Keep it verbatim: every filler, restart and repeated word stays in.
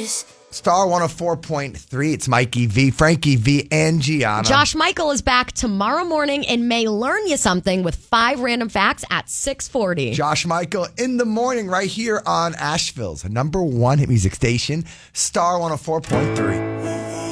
is. Star one oh four point three. It's Mikey V, Frankie V, and Gianna. Josh Michael is back tomorrow morning and may learn you something with five random facts at six forty. Josh Michael in the morning right here on Asheville's number one hit music station, Star one oh four point three.